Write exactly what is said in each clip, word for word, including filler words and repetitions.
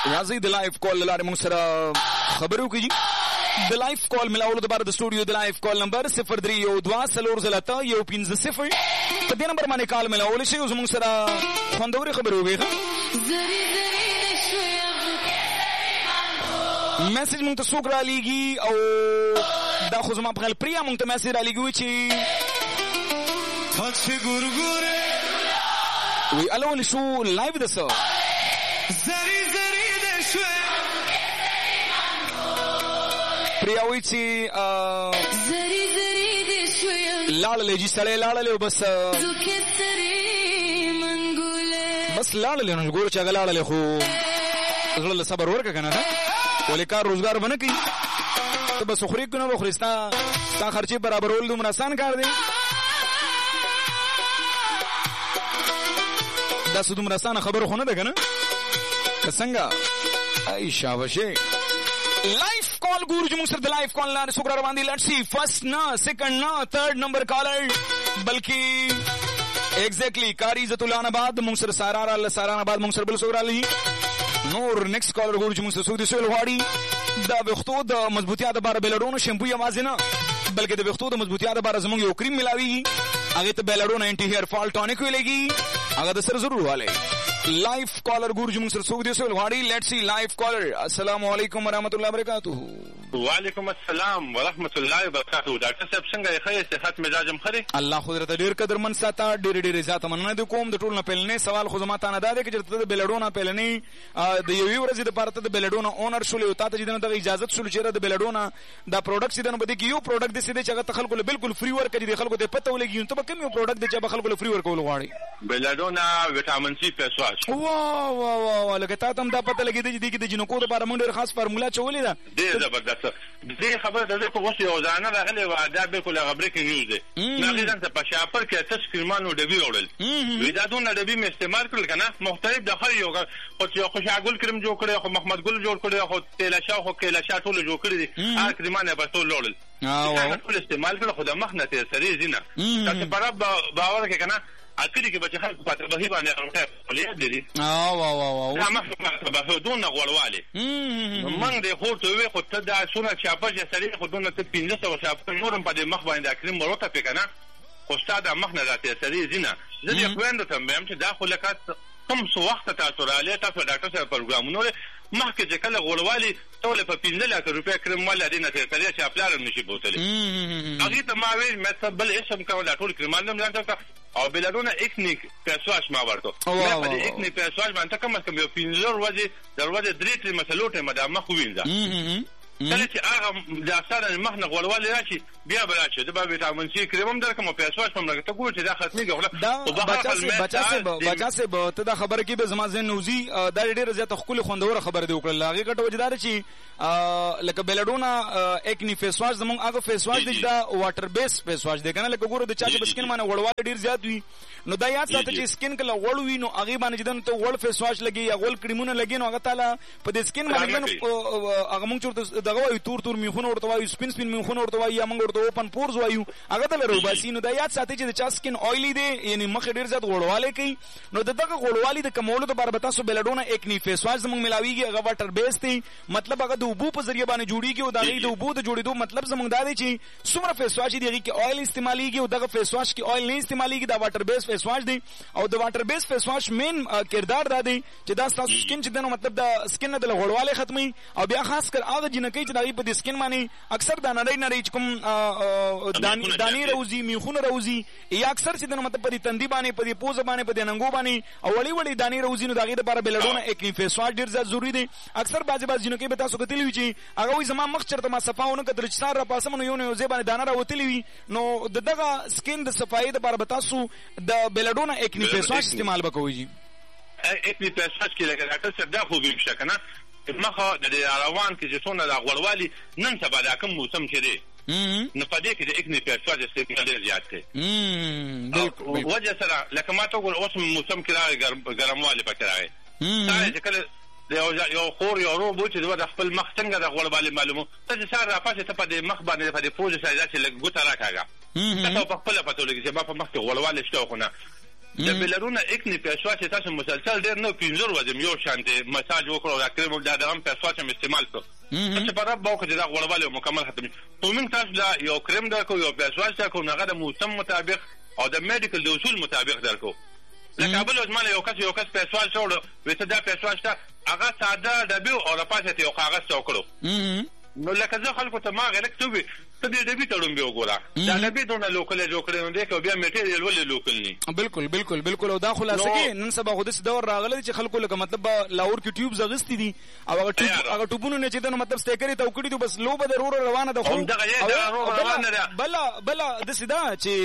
راځي د لایف کال لاره موږ سره خبرو کوي. د لایف کال ملاولو د بار د سټوډیو د لایف کال نمبر صفر درې یو دوه څلور زلته یو پنځه صفر په دې نمبر باندې کال ملاول شي او موږ سره خوندوري خبرو کوي. میسج مونږ ته څوک را لیږي او دا خو زما په خیال پریا مونږ ته میسج را لیږي چې وی الو شو لایو ده څه پریا وی چې لاړلې جي سړی لاړلې بس بس لاړلې نو ګوره چې هغه لاړلې خو زړه له صبر ورکه که نه ولې کار روزګار به نه کوي ته به سخوري که نه به خوري ستا ستا خرچې برابرول دومره اسان کار دی داسې دومره اسانه خبره خو نه ده که نه که څنګه ای شاباشې لایف کال ګورو چې موږ سره د لایف کال لارې څوک را روان دي لیټس سی فرست نه سیکنډ نه تھرډ نمبر کالر بلکې ایگزیکټلی کاری عزت الله آباد موږ سره سارا را سارا آباد موږ سره بل څوک راغلي نور نیکسٹ کالر ګورو چې موږ سره سعودي سویل غواړي د ویښتو د مضبوطیا دپاره بیلډونو شیمپو یوازې نه بلکې د ویښتو د مضبوطیا دپاره زموږ یو کریم ملاویږي هغې ته بیلډونو انټي هیر فال ټانک ویلېږي هغه د سره ضرور والی لایف کالر ګورو چې موږ سره څوک دی سویل غواړي لیټس سی لایف کالر السلام علیکم ورحمت الله وبرکاته. وعلیکم السلام ورحمت الله وبرکاته. ډاکټر صاحب څنګه یې ښه صحت مزاجم ښه دی؟ الله خو درته ډېر قدرمن ساته ډېرې ډېرې زیاته مننه دې کوم. د ټول نه پیلنی سوال خو زما تا نه دا دی چې ته د بیلډونه پیلنی د یوې ورځې دپاره ته د بیلډونه اونر شولې او تا ته چې دغه اجازت شول چې د بیلډونه دا پروډکټ چې دنه بده کې یو پروډکټ دې سي چې هغه خلکو له بالکل فری ورکړي دي خلکو ته پته ولګي ته به کوم یو پروډکټ دی چې به خلکو له فری ورکول غواړي؟ بیلډونه وټامین سی فیس واش. واه واه واه لکه تا ته هم دا پته لګېده چې دې کې د جنکو دپاره موږ ډېر خاص فارمولا چولې ده ډېر زبردست. دې خبره ده خو اوس یو ځانه راغلی وه دا بالکل هغه بریکینګ نیوز دی. هغې ځان ته په شاپر کې اته سکریمانو ډبي راوړل وایي دا دونه ډبي مې استعمال کړل که نه مختلف د هر یو خو چې خو شاګل کریم جوړ کړی خو محمد ګل جوړ کړی خو تیلاشا خو کیلاشا ټولو جوړ کړي دي هر کریمان یې په ټول راوړل ټول استعمال کړل خو د مخ نه تېر سرې ځي نه تاسې په رب باور کې که نه اکلی کې به چې خلکو په تباهي باندې روټۍ فعالیت لري دا مخکې په تباهي دونه غوړوالی موږ دې خور ته وویل خو ته دا څونه چاپه چې سړي خو دونه ته پنځه سوه چاپه نور هم په دې مخ باندې دا کریم ور وتپې که نه خو ستا دا مخ نه دا تېر سړي ځي نه زه دې خویندو ته هم وایم چې دا خو لکه کوم څه وخته تاسو راغلی تاسو ډاکټر صاحب پروګرامونه مخکې چې کله غوړوالي ته ولې په پنځه لکه روپۍ کریم والا دې نه تېر سړی چې اپلار هم نشي بوتلی هغې ته ما ویل مې څه بل اسم کوه دا ټول کریمان هم ځان ته او بیلډونه اکنیک فیس واش ما ورته مې په دې اکنیک فیس واش باندې کم از کم یو پنځه ورځې د ورځې درې ترې مسلو ټیمه دا مخ ووینځه کله چې هغه د سره مخ نه غوړوالی راشي بیا به راشي د به ویټامین سی کریم هم درکړم او فیس واش هم درکړم ته ګورې چې دا ختمېږي بچا صاحب ته دا خبره کې به زما ذهن نوځي دا ډېره زیاته ښکلې خوندوره خبره دې وکړله هغې ګټه وجه دا ده چې لکه بیلډونه اکني فیس واش زموږ هغه فیس واش دی چې دا واټر بیس فیس واش دی که نه لکه ګوره د چا چې په سکین باندې غوړوالی ډېر زیات وي نو دا یاد ساته چې سکین کله غوړ وي نو هغې باندې چې دنه ته غوړ فیس واش لګي یا غوړ کریمونه لګي نو هغه تاله په دې سکین باندې هغه موږ چې ورته دغه وایو تور تور میخونه ورته وایو سپین سپین میخونه ورته وایو یا موږ ورته اوپن پورز وایو هغه ته راوباسي نو دا یاد ساتئ چې د چا سکین آیلي دی یعنې مخ ډېر زیات غوړوالی کوي نو د دغه غوړوالي د کمولو دپاره به تاسو بیلډونه اکني فیس واش زموږ ملاویږي هغه واټر بیس دی مطلب هغه د اوبو په ذریعه باندې جوړېږي او د هغې د اوبو د جوړېدو مطلب زموږ دا دی چې څومره فیس واش دي هغې کې آیل استعمالېږي او دغه فیس واش کې آیل نه استعمالېږي دا واټر بیس فیس واش دی او د واټر بیس فیس واش مین کردار دا دی چې دا ستاسو سکین چې دی نو مطلب د سکین نه د غوړوالی ختموي او بیا خاص کر هغه جنکۍ چې د هغې په دې سکین باندې اکثر دا نری نری چې کوم دانې راوځي میخونه راوځي یا اکثر چې دی نو مطلب په دې تندي باندې په دې پوزه باندې په دې ننګو باندې او وړې وړې دانې راوځي نو د هغې دپاره بیلډونه اکني فیس واش ډېر زیات ضروري دی اکثر بعضې بعضې جنکۍ به تاسو کتلي وي چې هغه وایي زما مخ چېرته ما صفا ونه کتل چې سهار راپاسم نو یو نه یو ځای باندې دانه راوتلي وي نو د دغه سکین د صفایۍ دپاره به تاسو د بیلډونه اکني فیس واش استعمال به کوئ جي اکني فیس واش کې لکه ډاکټر صاحب دا خو ویل شته که نه مخه د روان کې چې څونه دا غوړوالي نن سبا دا کوم موسم چې دی نو په دې کې د اکني فیس واش استعمال ډېر زیات دی وجه سره لکه ما ته وګوره اوس موسم کې راغی ګرموالی پکې راغی دا چې کله یو خور یو ورور بو چې د خپل مخ څنګه د غوړوالي معلومو ته چې سهار راپاسې ته په دې مخ باندې په دې پوزې سره داسې لږ ګوته راکاږه ته په خپله پته ولګي چې ما په مخ کې غوړوالی شته خو نه د بلرونه اکنی پیسوا چې تاسو مسلسل ډېر نه پنځور وځم یو شانته مساج وکړو دا کریم دا دغه پیسوا چې استعمال کړو چې په رب باندې دا غوړواله مکمل ختم په موږ تاسو لا یو کریم درکو یو پیسوا درکو هغه د موسم مطابق او د میډیکل د اصول مطابق درکو لکه بل ځماله یو کس یو کس پیسوا شوړو وته دا پیسوا شته هغه ساده ډبي او راپاسه یو کاغذ څوکړو نو لکه زه خلکو ته ما غلط ته وي ته دې ډبي تړم به وګوره دا ډبي دونه لوکل جوړ کړي نو دې کو بیا میټیریل ولې لوکل ني بالکل بالکل بالکل او دا خلاصه کې نن سبا خو د دور راغله چې خلکو لکه مطلب لاور کې ټیوب زغستی دي او هغه ټیوب هغه ټوبونه نه چې د مطلب سټیکرې ته وکړي بس لو به ضرور روانه ده خو بل بل د سیدا چې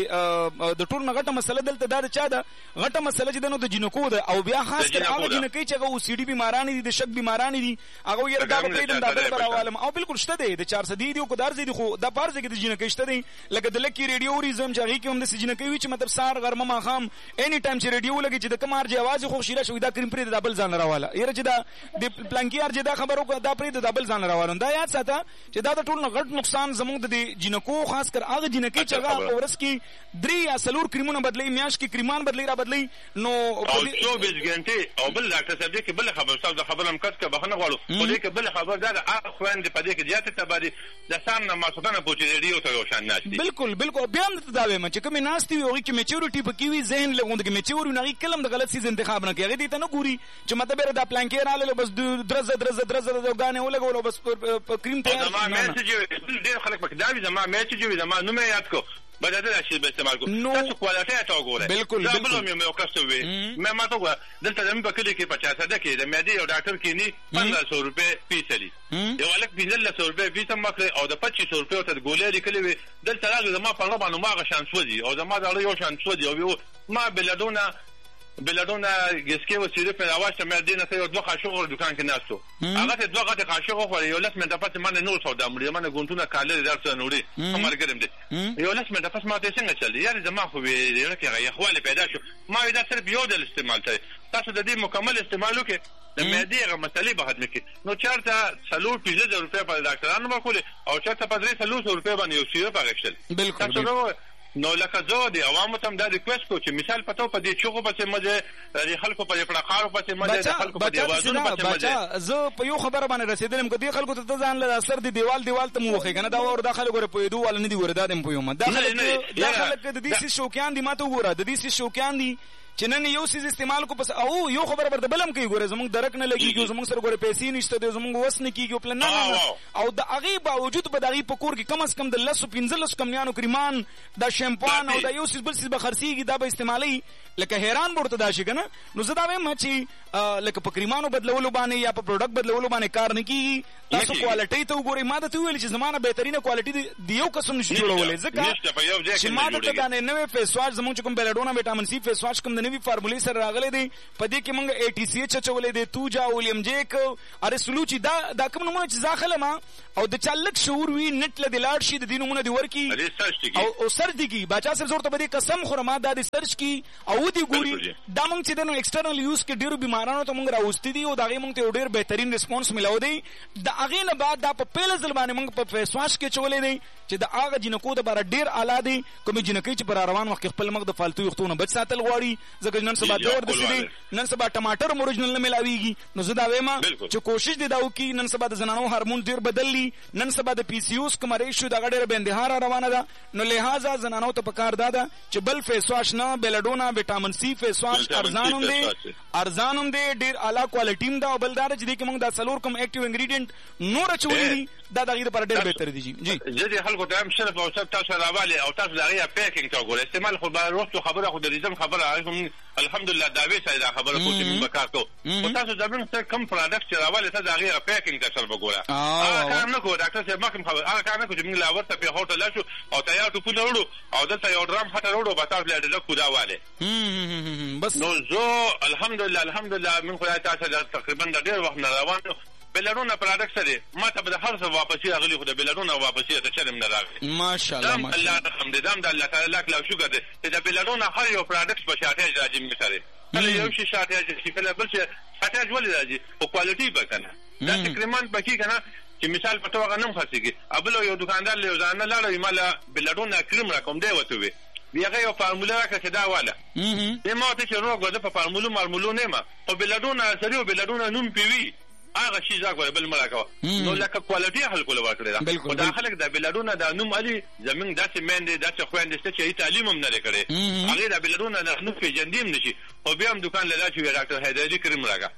د ټول غټه مسله دلته دا چا ده غټه مسله چې د نو د جنکو ده او بیا خاص کر هغه جنکې چې هغه سی ډي بیماران دي د شک بیماران دي هغه یې دا په دې د بل عالم او بالکل شته دي د چار سو دي او کدار زیدي خو دا پارځ کې د جنکې شته دي لکه د لکی ریډیوریزم چې هغه کې هم د جنکې وی چې مطلب سار غرمه ما خام اني ټایم چې ریډیو لګي چې د کمار جي आवाज خو شیره شوې دا کریم پرې د دبل ځان راواله یره چې دا د پلانکیار چې دا خبرو دا پرې د دبل ځان راواله دا یاد ساته چې دا د ټول غټ نقصان زموږ د جنکو خاص کر هغه جنکې چې هغه ورس کې درې یا سلور کریمونه بدلی میاش کې کریمان بدلی را بدلی نو چوبیس غنټه او بل ډاکټر صاحب دې کې بل خبر تاسو خبرم کټ کې بخنه غواړو خو دې کې بل خبر دا اخوان دې پدې کې زیاته تبادی د سام نه مسودانه پوښتنه ریډیو ته روشن ناشتي بالکل بالکل بیا هم ته دا وایم چې کوم ناشتي وي کې میچورټي پکې وي ذهن لګوند کې میچوري نه کلم د غلط سیز انتخاب نه کوي دې ته نه ګوري چې مطلب دا پلانکیر رااله بس درزه درزه درزه د غانې ولګول بس کریم ته ما میسج ډېر خلک پکې دا وي زما میسج وي زما نو مې یاد کو بدل شي به استعمال کو تاسو کوالټي ته وګورئ بالکل بالکل مې مې وکړو وي مې ما ته وګوره دلته زموږ په کلی کې پچاس ده کې د مېدی او ډاکټر کې ني پندرہ سو روپے فیس لري یو الک پنځلس سو روپے فیس هم مخله او د پچیس سو روپے ته ګولې لیکلې وي دلته راغلی زما په لبانو ما غ شان سودي او زما دا یو شان سودي او ما بلډونه بلډونه ګسکه وسیله په اواشه مې دینه ته یو دوه قاشق دکان کې ناستو هغه ته دوه غټه قاشق خو یو لس منټه پس باندې نور سودا مړي باندې ګونټونه کاله درته نوري همار ګرم دي یو لس منټه پس ماته څنګه چل یاري زما خو یې کې غي خواله پیدا شو ما دا صرف یو د استعمال ته تاسو د دې مکمل استعمالو کې د مېدی غو مسلې به خدمت کې نو چارته سلو پنځه زره روپیا په ډاکټرانو باندې او چارته په درې سلو روپیا باندې یو سیره پغښتل بالکل نو لکه زه د عوامو ته دا ریکوست کوم چې مثال پتو په دې چوغو پسې مزه د خلکو په پړقارو پسې مزه د خلکو په دیوالونو پسې مزه زه په یو خبره باندې رسیدلم کدي خلکو ته ځان له اثر دی دیوال دیوال ته موخه کنه دا ور داخله ګوره په دوه ول نه دی ور دادم په یوم داخله داخله د دې شوکیان دي ماته وګوره د دې شوکیان دي چې نن یو سیز استعمال کو پس او یو خبر بر د بلم کوي ګوره زمونږ درک نه لګي زمونږ سره ګوره پیسې نشته د زمونږ وس نه کیږي پلان نه او د هغه باوجود به دغه پکور کې کم از کم د لس پنځلس کمیانو کریمان د شیمپان او د یو سیز بل سیز به خرسيږي دا به استعمالي لکه حیران ورته دا شي کنه نو زه دا وایم چې لکه په کریمانو بدلولو باندې یا په پروډکټ بدلولو باندې کار نه کیږي تاسو کوالټي ته وګورئ ما ته ویل چې زمانه بهترینه کوالټي دی یو قسم نشي جوړولې ځکه چې ما ته دا نه نوې فیس واش زموږ کوم بیلډونا وټامین سی فیس واش کوم د نوې فارمولې سره راغلي دي په دې کې موږ اي ټي سی ایچ چولې دي توجا ولیم جیک اره سلوچي دا دا کوم نمونه چې ځاخله ما او د چالک شعور وی نت له دلاړ شي د دې نمونه دی ورکی او او سر دیږي بچا سره زور ته به قسم خورما دا د سرچ کی او دی ګوري دا موږ چې د نو ایکسټرنل یوز کې ډیرو بیمارانو ته موږ راوستي دي او دا موږ ته ډیر بهترین ریسپانس ملاو دی دا هغه نه بعد دا په پیل ځل باندې موږ په فیس واش کې چولې دي چې دا هغه جنکو د بار ډیر اعلی دي کوم جنکې چې پر روان وخت خپل مخ د فالتو وختونه بچ ساتل غواړي ځکه نن سبا ډور د سړي نن سبا ټماټر اورجنل نه ملاويږي نو زه دا وایم چې کوشش دي دا وکي نن سبا د زنانو هورمون ډیر بدللی نن سبا د پی سی اوس کوم ریشو دا ډیر بندهار روانه ده نو لہذا زنانو ته پکار دادا چې بل فیس واش نه بیلډونا وټامین سی فیس واش ارزان هم دي ارزان هم دي ډیر اعلی کوالټیم دا او بلدار چې دي کوم دا سلور کوم اکټیو انګریډینټ نور چولې دي دا دغه لپاره ډیر بهتر دي جی زه دې خلکو ته هم شرف او تاسو راوالي او تاسو دغه پیکینګ ته وګورئ استعمال خو به وروسته خبره خو د ریزم خبره هم الحمدلله دا وی سره دا خبره کوم چې وکړو او تاسو زمون څه کم پروډکټ چې راوالي ته دغه پیکینګ ته سره وګورئ هغه کار نه کو ډاکټر صاحب مخم خبر هغه کار نه کو چې موږ لا ورته په هوټل لاشو او تیار ټوپونه وړو او دلته یو ډرام هټر وړو به تاسو له ډله کودا والے بس نو زه الحمدلله الحمدلله من خدای تاسو تقریبا ډیر وخت نه روانو بلډونا پروډکټ سره ما ته به هر څه واپسی اغلی خو د بلډونا واپسی ته چرم نه راغی ماشاءالله الله الحمدلله د الله تعالی لاک لو شکر دې چې د بلډونا هر یو پروډکټ په شاته راځي می سره کله یو شي شاته چې کله بل شي شاته ولې راځي او کوالټي به کنه دا تقریبا پکې کنه چې مثال په توګه نم خاصيږي ابل یو دکاندار له ځان نه لاړ یې مال بلډونا کریم را کوم دی وته وي بیا یو فارموله راکړه چې دا واله یې ما ته چې روغ زه په فارمولو مارمولو نه یم خو بلډونه سړي او بلډونه نوم پې وي هغه شي ځکه بل مړه کوه نو لکه کوالټي خلکو له ورکړې ده خو دا خلک د بلډونه د نوم علي زمونږ داسې میندې داسې خویندې شته چې تعلیم هم نه لري کړی هغې د بلډونه د نوم پېژندي هم نه شي خو بیا هم دوکان له دا چې وي ډاکټر حیدري کریم راکړه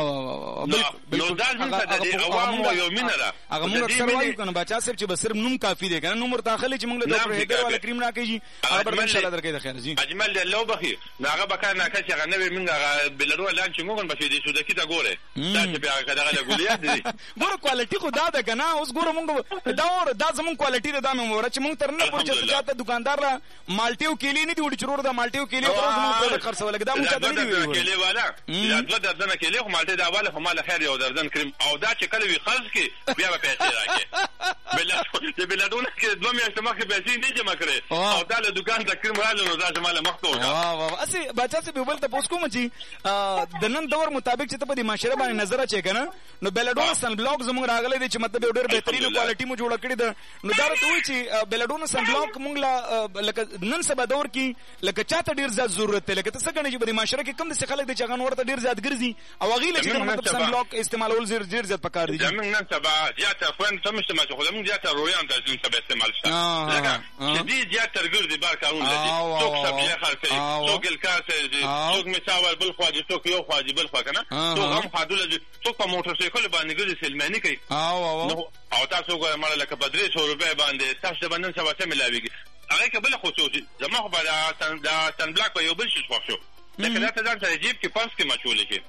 نو دا زموږ ته د عوامو یو مینه ده هغه موږ اکثر وایو که نه باچا صاحب چې به صرف نوم کافي دی که نه نوم ورته اخلي چې موږ له ډاکټر حیدر والا کریم راکوي هغه به انشاءالله درکوي د خیر جي اجمل دی الله وبخي نو هغه به کار ناکه چې هغه نه وي موږ هغه بلډونه لاندې چې موږ به چې سودکي ته ګورې دا چې بیا هغه دغه له ګولیات دي ګوره کوالټي خو دا ده که نه اوس ګوره موږ دا دا زموږ کوالټي ده دا مې ووره چې موږ تر نه پورې چې چاته دوکاندار له مالټې او کیلې نه دي وړي چې ورور د مالټې او کیلې پروز موږ پروډکټ خرڅولی دا موږ چاته نه دي ویلي کیلې والا دا دوه درځنه کیلې خو مالټې دا والا خو ماله خیر یو درځن کریم او دا چې کله وي خرڅ کړي بیا به پیسې راکړي د بلډونه کې دوه میاشتې مخکې پیسې نه جمع کړې او دا له دوکان ته کریم راغله نو دا چې ماله مخ ته وکړه واه واه هسې باچا صاحب یو بل تپوس کوم چې د نن دور مطابق چې ته په دې معاشره باندې نظر اچوې که نه نو بلډونه سن بلاک زموږ راغلی دی چې مطلب یو ډېر بهترینه کوالټي مو جوړه کړې ده نو دا راته وایي چې بلډونه سن بلاک موږ له لکه نن سبا دور کې لکه چاته ډېر زیات ضرورت دی لکه ته څه ګڼې چې په دې معاشره کې کوم داسې خلک دی چې هغه نور ته ډېر زیات ګرځي او هغې له چې مطلب سن بلاک استعمالول ډېر زیات پکار دي زموږ نن سبا زیاته خویند ته مشته خو زموږ زیاته رویان ته نن سبا استعمال شته ځکه چې دې زیات تر ګرځي بار کارونه دي څوک سبزیه خرڅوي څوک الکار کوي څوک مساوال بل خوا دي څوک یو خوا دي بل خوا که نه څوک هم خادوله دي څوک په موټر سایکل باندې ګرځي سلماني کوي او تاسو ګوره مړه لکه په درې سوه روپۍ باندې تاسو ته به نن سبا څه ملاوېږي هغې که بله خصوصي زما خو به د سن بلاک په یو بل شي خوښ شو لکه دا ته ځان سره جیب کې پرس کې مچولی شي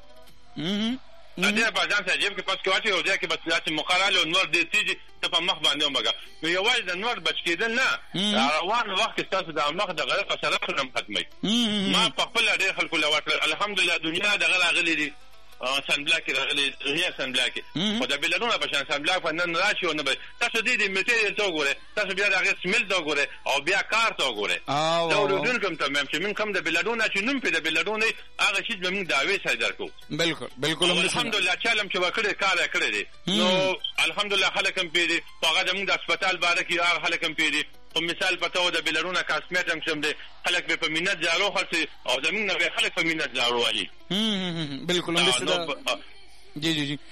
دې په ځان سره جیب کې پرس کې واچوي او ځای کې بس داسې مقرر او نور ډېر تیزي ته په مخ باندې ومږه نو یوازې د نور بچ کېدل نه روان وخت کې ستاسو د مخ د غره په سره هم ختموي ما په خپله ډېر خلکو له ورکړل الحمدلله دنیا دغه راغلي دي سن بلاک راغلي دنیا سن بلاک خو د بلډونه په شان سن بلاک په نن راشي او نه به تاسو دې د میټریل ته وګورئ تاسو بیا د هغې سمیل ته وګورئ او بیا کار ته وګورئ دا اورېدونکو هم ته وایم چې موږ کوم د بلډونه چې نوم پې د بلډونه هغه شي به موږ دعوې سره درکوو بلکل بلکل الحمدلله چل هم چې به کړی کار یې کړی دی نو الحمدلله خلک هم پوهېدي خو هغه زموږ د هسپتال باره کې هغه خلک هم پوهېدي خو مثال پته و د بلډونه کاسمیټ هم کښم دی خلک به په مینت جارو خرڅوي او زموږ نه به خلک په مینت جارو والي بلکل همداسې جی جی جی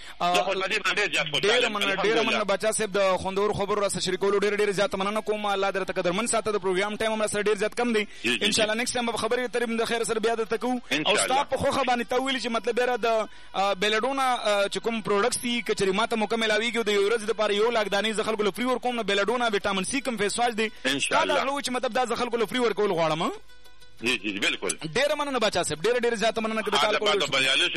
ډېره مننه ډېره مننه باچا صاحب د خوندورو خبرو را سره شریکولو ډېره ډېره زیاته مننه کوم الله درته قدرمن ساته د پروګرام ټایم هم را سره ډېر زیات کم دی انشاءالله نیکسټ ټایم به خبرې ترې د خیر سره بیا درته کوو او ستا په خوښه باندې ته وویلې چې مطلب یاره د بلډونه چې کوم پروډکټس دي که چېرې ما ته موقع میلاوېږي د یو ورځې دپاره یو لاک دانې زه خلکو له فري ورکوم نو بلډونه ویټامن سی کوم فیس واش دی تا دا غله چې مطلب دا زه خلکو له فري ورکول غواړم جی جی بالکل ډېره مننه باچا صاحب ډېره ډېره زیاته مننه که د کال کولو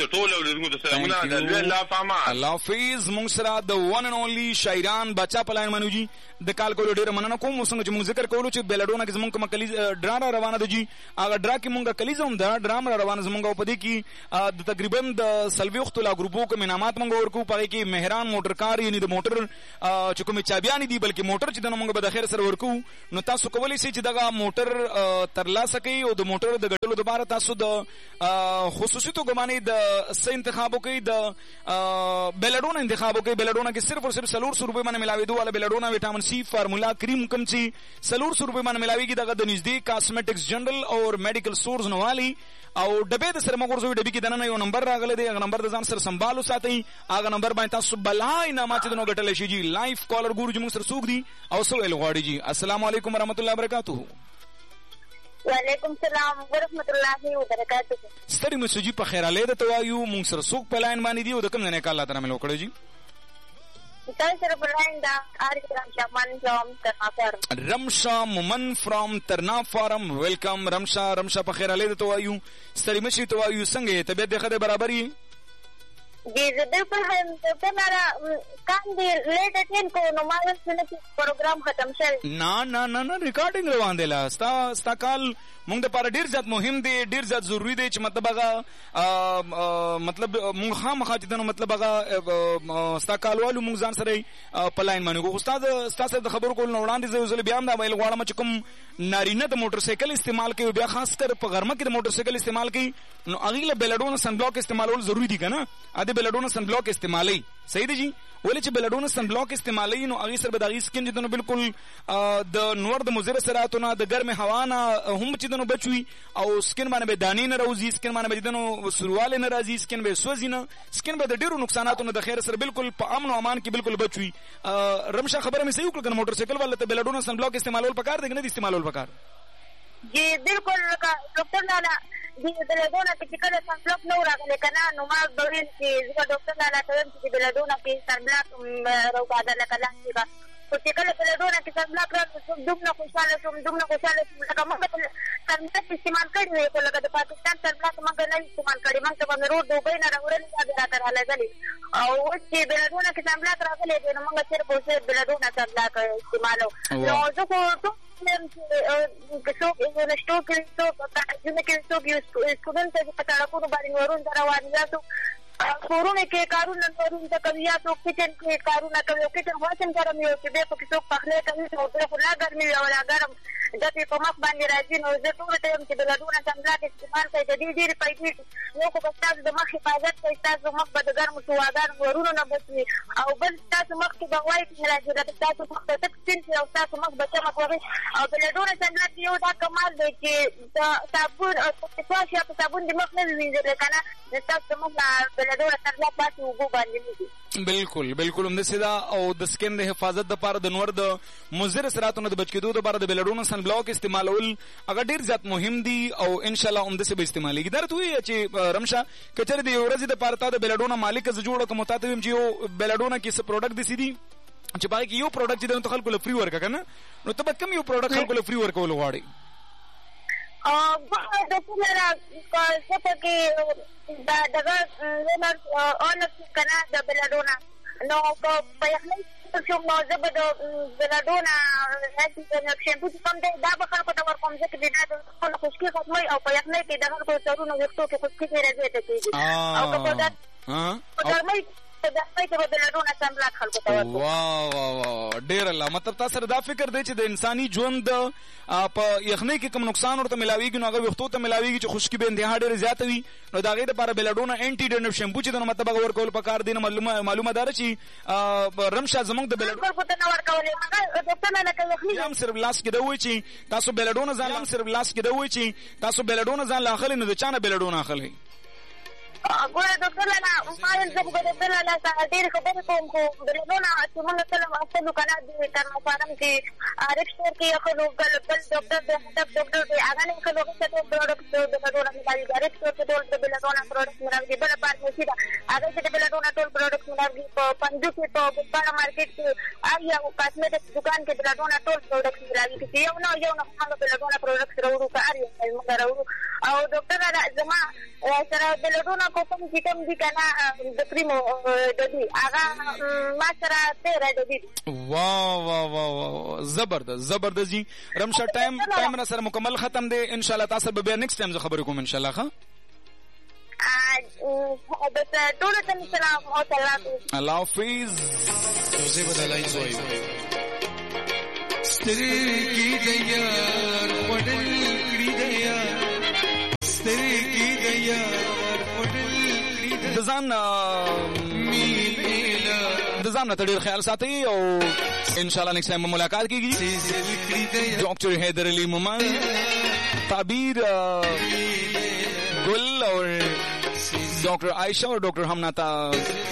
الله حافظ موږ سره د ون اینډ اونلی شاعران باچا په لاین باندې جي د کال کولو ډېره مننه کوم څنګه چې موږ ذکر کولو چې بلډونه کې زموږ کومه کلیز ډرا را روانه ده جي هغه ډرا کې موږ کلیزه هم ده ډرا هم را روانه زموږ او په دې کې د تقریبا د څلوېښتو لا ګروپو کوم انعامات موږ ورکوو په هغې کې مهران موټر کار یعنې د موټر چې کومې چابیانې دي بلکې موټر چې دنه موږ به د خیر سره ورکوو نو تاسو کولی شئ چې دغه موټر ترلاسه کوئ او د موټر د ګټلو دپاره تاسو د خصوصي توګه باندې د څه انتخاب وکړئ د بلډونه انتخاب وکړئ بلډونه کې صرف او صرف څلور سوه روپۍ باندې میلاوېدو والا بلډونه ویټامن سی فارمولا کریم کوم چې څلور سوه روپۍ باندې میلاوېږي دغه د نږدې کاسمیټکس جنرل او میډیکل سټورز نه والي او ډبې د سره مه غورځوئ ډبې کې دننه یو نمبر راغلی دی هغه نمبر د ځان سره سنبال وساتئ هغه نمبر باندې تاسو بلا انعامات چې دنو ګټلی شي جي لایف کالر ګورو چې موږ سره څوک دي او څه ویل غواړي جي السلام علیکم ورحمت الله وبرکاتو وعلیکم السلام ورحمت الله وبرکاتو ستړي مسو جي په خیرالی درته وایو موږ سره څوک په لاین باندې دي او د کوم ځای نه کال راته رامیل وکړی جي رمشا مومن فرام ترنا فارم ویلکم رمشا رمشا په خیرالی درته وایو ستړي مشي ته وایو څنګه یې طبیعت دې ښه دی برابر یې جی زه د په مارا کام دی لیټ اټین کو نو ما وسنه پروګرام ختم شوی نه نه نه نه ریکارډینګ روان دی لا ستا ستا کال موږ دپاره ډېر زیات مهم دی ډېر زیات ضروري دی چې مطلب هغه مطلب موږ خامخا چې دنو مطلب هغه ستا کالوالو موږ ځان سره په لاین باندې خو ستا ستا سره د خبرو کولو نه وړاندې زه یو ځل بیا هم دا ویل غواړم چې کوم نارینه د موټر سایکل استعمال کوي بیا خاص کر په غرمه کې د موټر سایکل استعمال کوي نو هغې له بلډونه سن بلاک استعمالول ضروري دي که نه ا د بلډونه سن بلاک استعمالي صحیح دی جی ولې چې بلډونه سن بلاک استعمالي نو هغه سره به د سکین چې دنو بالکل د نور د مضر اثراتونه د ګرمه هوا نه هم چې دنو بچوي او سکین باندې به دانی نه راوځي سکین باندې به دنو سرواله نه راځي سکین به سوځي نه سکین به د ډیرو نقصاناتونو د خیر سره بالکل په امن او امان کې بالکل بچوي رمشه خبره مې صحیح وکړه کنه موټر سایکل والا ته بلډونه سن بلاک استعمالول پکار دی نه استعمالول پکار جی بالکل ډاکټر لالا د بلډونه کې کله سن بلاک نو راغلی کنه نو ما دوی چې زه ډاکټر لالا ته وایم چې بلډونه کې سن بلاک راوګاده لکه لاندې خو چې کله بلډونه کې سن بلاک راغلی دومره خوشاله شوم دومره خوشاله شوم لکه موږ سن بلاک استعمال کړی وی خو لکه د پاکستان سن بلاک موږ نه استعمال کړی موږ ته به روډ دوبۍ نه راوړل دا راته راغلی او اوس چې بلډونه کې سن بلاک راغلی دی نو موږ صرف او صرف بلډونه سن بلاک استعمالو نو زه خو که څوک نشټو کې څوک کارونه کې څوک یو سټوډنټ چې په سړکونو باندې ورون روان یاستو کورونه کې کارونه ورون ته کوي یا څوک کچن کې کارونه کوي او کچن واشن ګرم یو چې به په څوک پخلی کوي او په خلا ګرمي او لا ګرم د په مخ باندې راځي نو زه ټول ټایم چې بلډونه سملاک استعمال کوي د دې ډېر پیسې نو کو تاسو د مخ حفاظت کوي تاسو مخ به د ګرم سواګان ورونو نه بچي او بل تاسو مخ کې به وایي چې راځي د تاسو مخ ته تکسین او تاسو مخ به چمک وږي او بلډونه سملاک یو دا کمال دی چې صابون او پاک یا صابون د مخ نه وینځي کنه تاسو مخ بلډونه سملاک پاتې وګو باندې بالکل بالکل هم د سیدا او د سکین د حفاظت د لپاره د نور د مضر اثراتونو د بچ کېدو لپاره د بلډونو سن بلاک استعمالول هغه ډیر زیات مهم دي او ان شاء الله هم د سبه استعمالي درته وي چې رمشه کچره د ورځې د لپاره د بلډونو مالک ز جوړه کوم تاسو هم چې یو بلډونه کې څه پروډکټ دي سيدي چې باقي یو پروډکټ چې د خلکو له فری ورک کنه نو ته به کوم یو پروډکټ خلکو له فری ورکول غواړي ا د څلره څه کې دا دغه لمر اون کنه د بلډونه نو په یخنۍ چې مو زبر د بلډونه هڅه نه شیمپو کوم دی دا به خلکو ته ورکوم ځکه چې دا خپل خوشکي ختمي او په یخنۍ کې د خلکو سرونو وختو کې خوشکي راځي ته کېږي او په دا ها ګرمۍ دا په بلډونه سملاک خلکو ته ورکوم واه واه واه ډیر الله مطلب تاسو دا فکر دی چې د انساني ژوند په یخنۍ کې کوم نقصان ورته ملاويږي نو هغه وختو ته ملاويږي چې خوشکي به انتها ډیر زیات وي نو دا غي د لپاره بلډونه انټي ډنف شیمپو چې د مطلب ورکول پکار دي معلومه معلومه دار چې رمشه زمونږ د بلډونه خلکو ته ورکولې مګر د څه نه کوي هم صرف لاس کې دوی چې تاسو بلډونه ځان هم صرف لاس کې دوی چې تاسو بلډونه ځان لاخلي نو د چانه بلډونه اخلي ګوره ډاکټر لالا ما یې زه به ډاکټر لالا څخه ډېرې خبرې کوم خو بلډونه چې موږ سره اخلو که نه د ترموفارم کې رکسټور کې اخلو بل بل ډاکټر دی مطلب ډاکټر دی هغه نه اخلو هغه ته ټول پروډکټ د بلډونه ملاوي رکسټور کې ټول د بلډونه پروډکټ ملاوي بله فارمسي ده هغه کې د بلډونه ټول پروډکټ ملاوي په پنجو کې په بسپاړه مارکیټ کې هر یو کاسمیټکس دکان کې بلډونه ټول پروډکټ ملاوي چې یو نه یو نه هغه بلډونه پروډکټ راوړو که هر یو موږ راوړو او ډاکټر لالا زما سره بلډونه کوم چې کوم دي کنه د پریمو د دې هغه ما سره تیرا د دې واه واه واه زبردست زبردست جی رمشه ټایم ټایم را سره مکمل ختم دی ان شاء الله تاسو به نیکسټ ټایم زه خبرې کوم ان شاء الله ښه ا بس ټول ته سلام او سلام الله حافظ زه بدلای زوی سترګې د یار وډل کړي د یار سترګې د یار وډل د ځان د ځان ته ډېر خیال ساتي او ان شاء الله نیکسټ ټایم ملاقات کیږي ډاکټر حیدر علی مومن تعبیر گل اور ڈاکٹر عائشہ اور ڈاکٹر ہمناتا